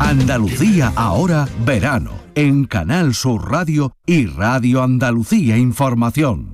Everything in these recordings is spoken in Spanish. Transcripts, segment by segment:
Andalucía ahora, verano, en Canal Sur Radio y Radio Andalucía Información.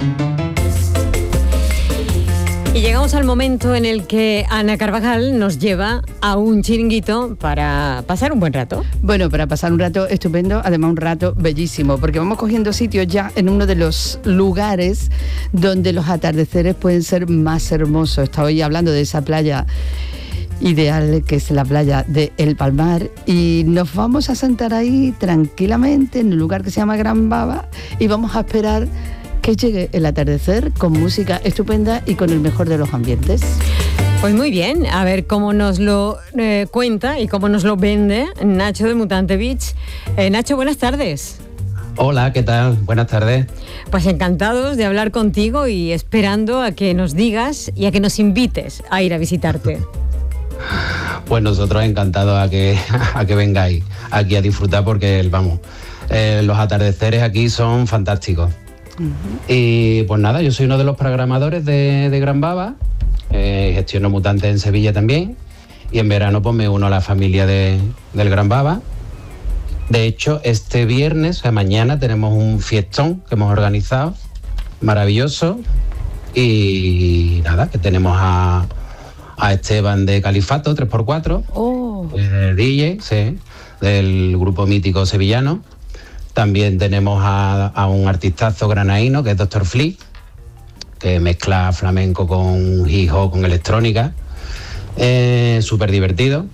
Y llegamos al momento en el que Ana Carvajal nos lleva a un chiringuito para pasar un buen rato. Bueno, para pasar un rato estupendo, además un rato bellísimo, porque vamos cogiendo sitios ya en uno de los lugares donde los atardeceres pueden ser más hermosos. Estaba hoy hablando de esa playa ideal que es la playa de El Palmar, y nos vamos a sentar ahí tranquilamente en un lugar que se llama Gran Baba y vamos a esperar que llegue el atardecer con música estupenda y con el mejor de los ambientes. Pues muy bien, a ver cómo nos lo cuenta y cómo nos lo vende Nacho de Mutante Beach. Nacho, buenas tardes. Hola, ¿qué tal? Buenas tardes. Pues encantados de hablar contigo y esperando a que nos digas y a que nos invites a ir a visitarte. Pues nosotros encantados a que vengáis aquí a disfrutar porque, los atardeceres aquí son fantásticos. Uh-huh. Y pues nada, yo soy uno de los programadores de Gran Baba, gestiono Mutantes en Sevilla también, y en verano pues me uno a la familia del Gran Baba. De hecho, este viernes, o sea, mañana, tenemos un fiestón que hemos organizado, maravilloso, y nada, que tenemos a Esteban de Califato, 3x4, DJ, sí, del grupo mítico sevillano. También tenemos a un artistazo granaíno que es Dr. Flea, que mezcla flamenco con hip hop, con electrónica, súper divertido.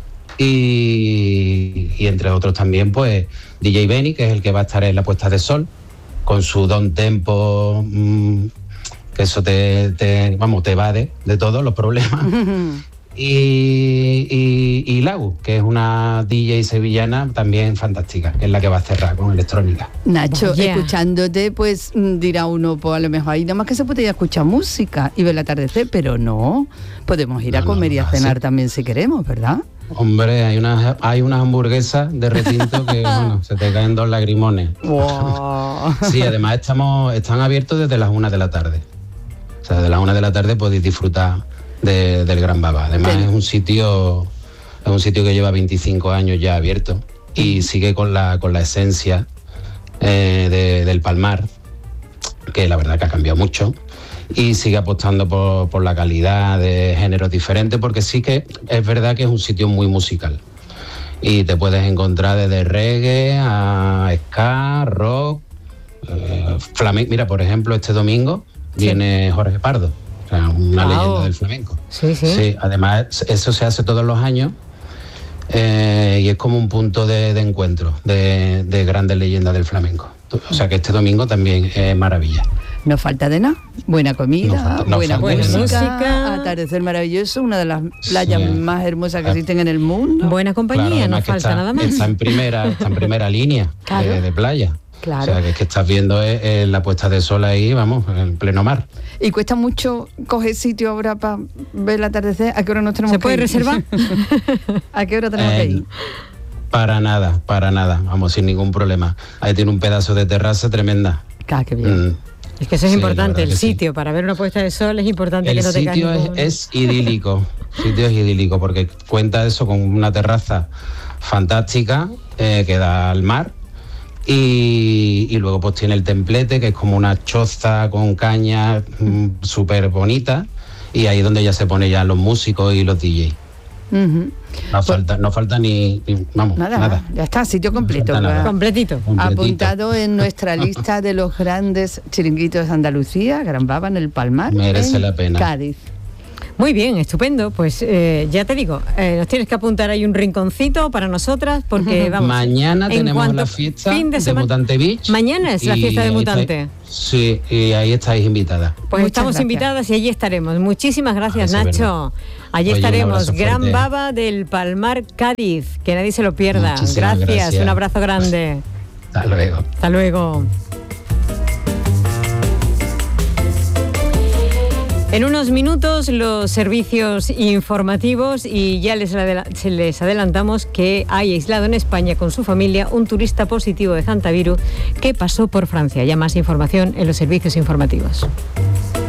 Y entre otros también, pues, DJ Benny, que es el que va a estar en la puesta de sol, con su don tempo, que eso te evade de todos los problemas. Y Lau, que es una DJ sevillana también fantástica, que es la que va a cerrar con electrónica. Nacho, escuchándote, pues dirá uno, pues a lo mejor ahí nada más que se podría escuchar música y ver el atardecer, pero no, podemos ir a comer y a cenar también si queremos, ¿verdad? Hombre, hay unas hamburguesas de retinto que se te caen 2 lagrimones. Wow. Sí, además están abiertos desde las 1 de la tarde. O sea, desde las 1 de la tarde podéis disfrutar del Gran Baba. Además es un sitio que lleva 25 años ya abierto y sigue con la esencia del Palmar, que la verdad que ha cambiado mucho, y sigue apostando por la calidad de géneros diferentes, porque sí que es verdad que es un sitio muy musical y te puedes encontrar desde reggae a ska, rock, flamenco. Mira, por ejemplo, este domingo viene Jorge Pardo, o sea, una leyenda del flamenco. Sí, además eso se hace todos los años, y es como un punto de encuentro de grandes leyendas del flamenco. O sea que este domingo también es maravilla. No falta de nada, buena comida, buena música, atardecer maravilloso, una de las playas más hermosas que existen en el mundo. Buena compañía, no falta nada más. Está en primera línea de playa. Claro. O sea, que es que estás viendo la puesta de sol ahí, vamos, en pleno mar. ¿Y cuesta mucho coger sitio ahora para ver el atardecer? ¿A qué hora nos tenemos que ir? ¿Se puede reservar? ¿A qué hora tenemos que ir? Para nada, vamos, sin ningún problema. Ahí tiene un pedazo de terraza tremenda. Qué bien. Es que eso es importante, el sitio, para ver una puesta de sol es importante que no tenga ningún... El sitio es idílico, porque cuenta eso con una terraza fantástica que da al mar, y luego pues tiene el templete, que es como una choza con caña súper bonita, y ahí es donde ya se pone ya los músicos y los DJs. Uh-huh. No falta ni nada. Ya está, sitio completo. Completito. Apuntado en nuestra lista de los grandes chiringuitos de Andalucía, Gran Baba en El Palmar. Merece la pena. Cádiz. Muy bien, estupendo. Pues ya te digo, nos tienes que apuntar ahí un rinconcito para nosotras, porque vamos. Mañana tenemos la fiesta de Mutante Beach. Mañana es la fiesta de Mutante. Sí, y ahí estáis invitadas. Pues estamos invitadas y allí estaremos. Muchísimas gracias, Nacho. Allí estaremos. Gran Baba del Palmar, Cádiz. Que nadie se lo pierda. Gracias. Un abrazo grande. Hasta luego. Hasta luego. En unos minutos los servicios informativos, y ya les adelantamos que hay aislado en España con su familia un turista positivo de hantavirus que pasó por Francia. Ya más información en los servicios informativos.